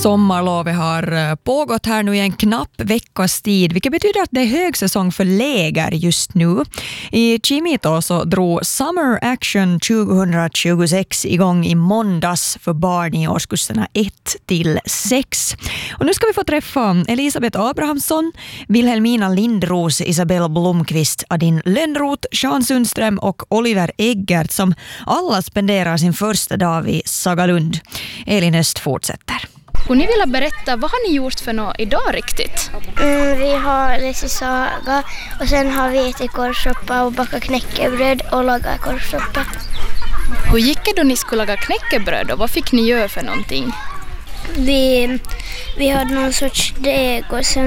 Sommarlovet har pågått här nu i en knapp veckas tid, vilket betyder att det är högsäsong för läger just nu. I Chimito så drog Summer Action 2026 igång i måndags för barn i årskurserna 1-6. Och nu ska vi få träffa Elisabeth Abrahamsson, Wilhelmina Lindros, Isabella Blomqvist, Adin Lönnroth, Sean Sundström och Oliver Eggert som alla spenderar sin första dag vid Sagalund. Elin Öst fortsätter. Och ni vill berätta, vad har ni gjort för något idag riktigt? Vi har läst saga och sen har vi ätit korvsoppa och bakat knäckebröd och lagat korvsoppa. Hur gick det då ni skulle laga knäckebröd och vad fick ni göra för någonting? Vi hade någon sorts deg och sen